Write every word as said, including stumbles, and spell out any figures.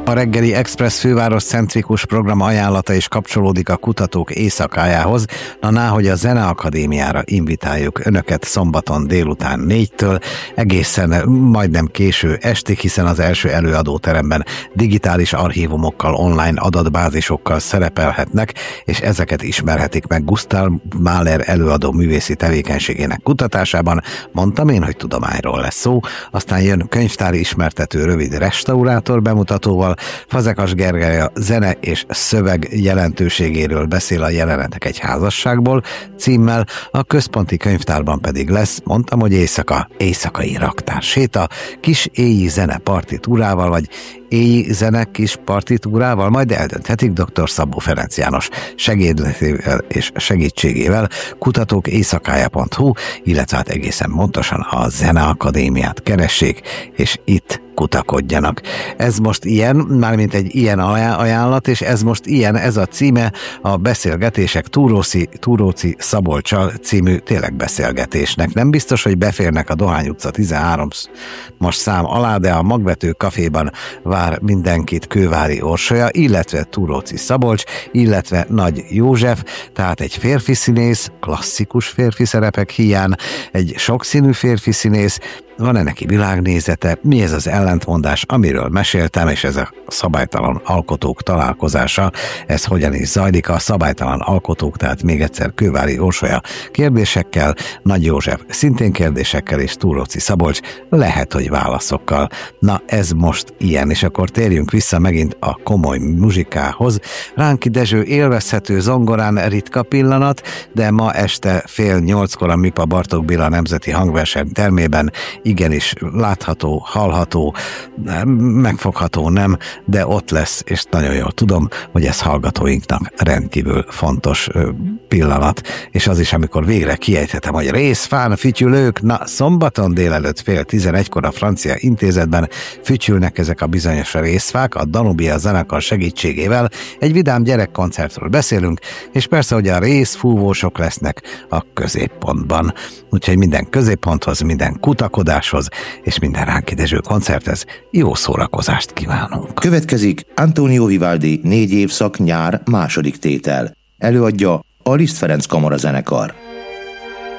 A reggeli Express főváros centrikus program ajánlata is kapcsolódik a kutatók éjszakájához, na náhogy a Zeneakadémiára invitáljuk önöket szombaton délután négytől, egészen majdnem késő estig, hiszen az első előadóteremben digitális archívumokkal, online adatbázisokkal szerepelhetnek, és ezeket ismerhetik meg Gustav Mahler előadó művészi tevékenységének kutatásában. Mondtam én, hogy tudományról lesz szó, aztán jön könyvtári ismertető rövid restaurátor bemutatóval, Fazekas Gergely a zene és szöveg jelentőségéről beszél a Jelenetek egy házasságból címmel, a központi könyvtárban pedig lesz, mondtam, hogy éjszaka, éjszakai raktár séta, kis éji zene partitúrával, vagy éji zene kis partitúrával, majd eldönthetik dr. Szabó Ferenc János segédletével és segítségével, kutatók éjszakája pont hu, illetve hát egészen pontosan a Zeneakadémiát keressék, és itt kutakodjanak. Ez most ilyen, mármint egy ilyen ajánlat, és ez most ilyen, ez a címe a Beszélgetések Túróci, Túróci Szabolccsal című tényleg beszélgetésnek. Nem biztos, hogy beférnek a Dohány utca tizenhárom most szám alá, de a Magvető kaféban vár mindenkit Kővári Orsolya, illetve Túróci Szabolcs, illetve Nagy József, tehát egy férfi színész, klasszikus férfi szerepek hiány, egy sokszínű férfi színész, van-e neki világnézete, mi ez az ellentmondás, amiről meséltem, és ez a szabálytalan alkotók találkozása, ez hogyan is zajlik, a szabálytalan alkotók, tehát még egyszer Kővári Orsolya kérdésekkel, Nagy József szintén kérdésekkel, és Túróci Szabolcs lehet, hogy válaszokkal. Na, ez most ilyen, és akkor térjünk vissza megint a komoly muzsikához. Ránki Dezső élvezhető zongorán ritka pillanat, de ma este fél nyolckor a MIPA Bartók Béla Nemzeti Hangverseny termében igenis látható, hallható, megfogható nem, de ott lesz, és nagyon jól tudom, hogy ez hallgatóinknak rendkívül fontos pillanat, és az is, amikor végre kiejthetem, hogy részfán fütyülők, na szombaton délelőtt fél tizenegykor a Francia Intézetben fütyülnek ezek a bizonyos részfák, a Danubia zenekar segítségével egy vidám gyerekkoncertről beszélünk, és persze, hogy a részfúvósok lesznek a középpontban. Úgyhogy minden középponthoz, minden kutakodáshoz és minden Ránki Dezső koncerthez jó szórakozást kívánunk. Következik Antonio Vivaldi négy évszak nyár második tétel. Előadja a Liszt Ferenc Kamara Zenekar.